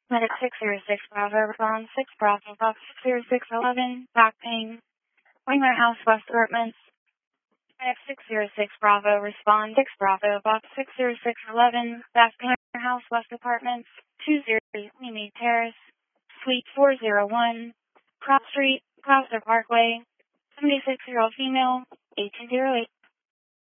Medic 606 Bravo, respond 6 Bravo, box 60611, back pain. Wingler House, West Apartments. Medic 606 Bravo, respond 6 Bravo, box 60611, back pain, House, West Apartments, 20 Mimi Terrace, Suite 401, Cross Street, Gloucester Parkway, 76-year-old female, 1808.